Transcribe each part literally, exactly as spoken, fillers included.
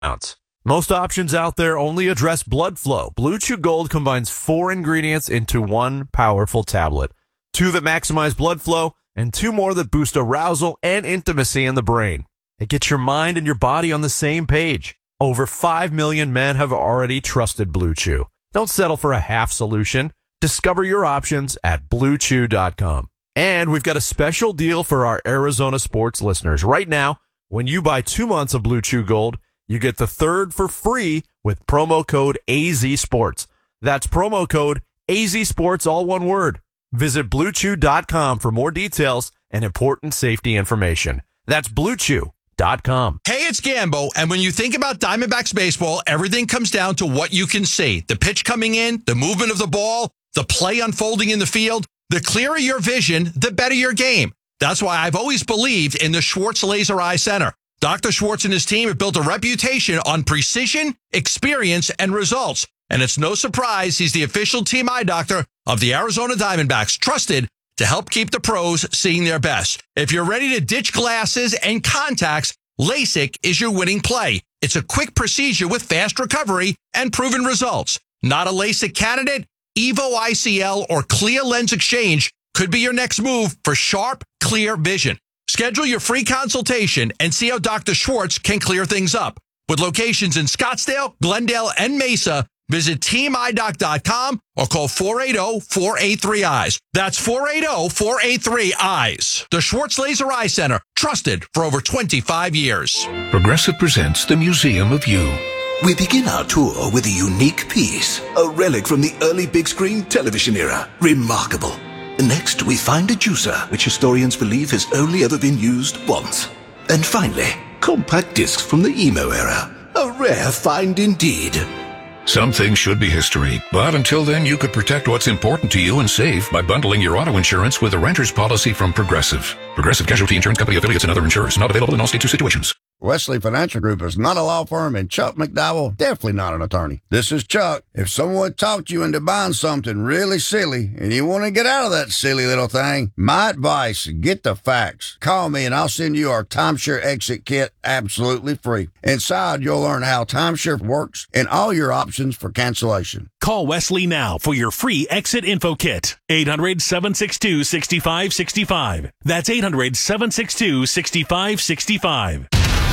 Most options out there only address blood flow. Blue Chew Gold combines four ingredients into one powerful tablet. Two that maximize blood flow, and two more that boost arousal and intimacy in the brain. It gets your mind and your body on the same page. Over five million men have already trusted Blue Chew. Don't settle for a half solution. Discover your options at blue chew dot com. And we've got a special deal for our Arizona sports listeners. Right now, when you buy two months of Blue Chew Gold, you get the third for free with promo code A Z Sports. That's promo code A Z Sports, all one word. Visit blue chew dot com for more details and important safety information. That's blue chew dot com. Hey, it's Gambo, and when you think about Diamondbacks baseball, everything comes down to what you can see. The pitch coming in, the movement of the ball, the play unfolding in the field. The clearer your vision, the better your game. That's why I've always believed in the Schwartz Laser Eye Center. Doctor Schwartz and his team have built a reputation on precision, experience, and results. And it's no surprise he's the official team eye doctor of the Arizona Diamondbacks, trusted to help keep the pros seeing their best. If you're ready to ditch glasses and contacts, LASIK is your winning play. It's a quick procedure with fast recovery and proven results. Not a LASIK candidate? Evo I C L or Clear Lens Exchange could be your next move for sharp, clear vision. Schedule your free consultation and see how Doctor Schwartz can clear things up. With locations in Scottsdale, Glendale, and Mesa, visit team eye doc dot com or call four eight zero, four eight three, eyes. That's four eight zero, four eight three, eyes. The Schwartz Laser Eye Center, trusted for over twenty-five years. Progressive presents the Museum of You. We begin our tour with a unique piece, a relic from the early big screen television era. Remarkable. Next, we find a juicer, which historians believe has only ever been used once. And finally, compact discs from the emo era. A rare find indeed. Some things should be history, but until then, you could protect what's important to you and save by bundling your auto insurance with a renter's policy from Progressive. Progressive Casualty Insurance Company affiliates and other insurers. Not available in all states or situations. Wesley Financial Group is not a law firm, and Chuck McDowell, definitely not an attorney. This is Chuck. If someone talked you into buying something really silly and you want to get out of that silly little thing, my advice, get the facts. Call me and I'll send you our timeshare exit kit absolutely free. Inside, you'll learn how timeshare works and all your options for cancellation. Call Wesley now for your free exit info kit. eight hundred, seven six two, six five six five. That's eight hundred, seven six two, six five six five.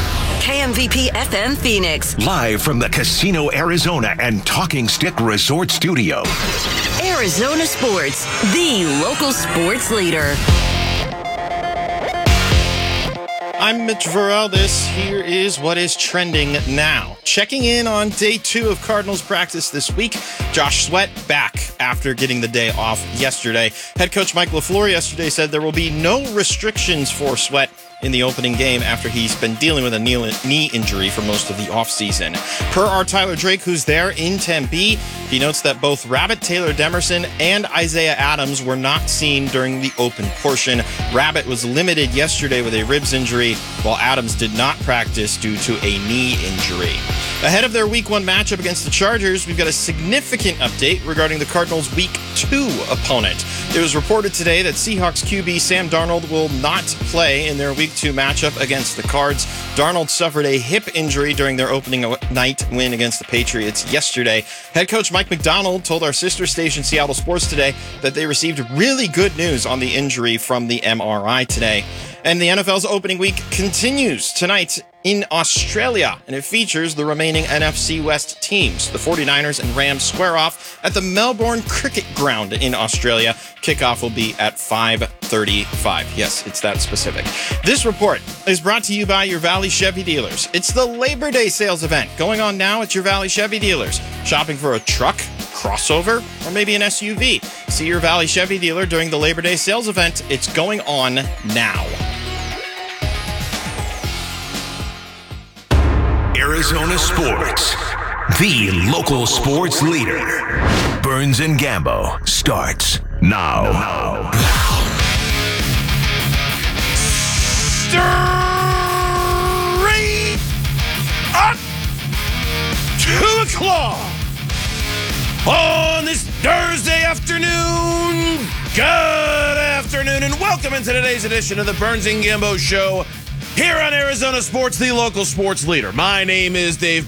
K M V P F M Phoenix. Live from the Casino Arizona and Talking Stick Resort Studio. Arizona Sports, the local sports leader. I'm Mitch Varel. This here is what is trending now. Checking in on day two of Cardinals practice this week. Josh Sweat back after getting the day off yesterday. Head coach Mike LaFleur yesterday said there will be no restrictions for Sweat in the opening game after he's been dealing with a knee injury for most of the offseason. Per our Tyler Drake, who's there in Tempe, he notes that both Rabbit, Taylor Demerson, and Isaiah Adams were not seen during the open portion. Rabbit was limited yesterday with a ribs injury, while Adams did not practice due to a knee injury. Ahead of their week one matchup against the Chargers, we've got a significant update regarding the Cardinals' week two opponent. It was reported today that Seahawks Q B Sam Darnold will not play in their week two matchup against the Cards. Darnold suffered a hip injury during their opening night win against the Patriots yesterday. Head coach Mike Macdonald told our sister station Seattle Sports today that they received really good news on the injury from the M R I today. And the N F L's opening week continues tonight in Australia, and it features the remaining N F C West teams. The 49ers and Rams square off at the Melbourne Cricket Ground in Australia. Kickoff will be at five thirty-five. Yes, it's that specific. This report is brought to you by your Valley Chevy dealers. It's the Labor Day sales event going on now at your Valley Chevy dealers. Shopping for a truck, crossover, or maybe an S U V? See your Valley Chevy dealer during the Labor Day sales event. It's going on now. Arizona Sports, the local sports leader. Burns and Gambo starts now. now. Straight up two o'clock on this Thursday afternoon. Good afternoon and welcome into today's edition of the Burns and Gambo Show. Here on Arizona Sports, the local sports leader. My name is Dave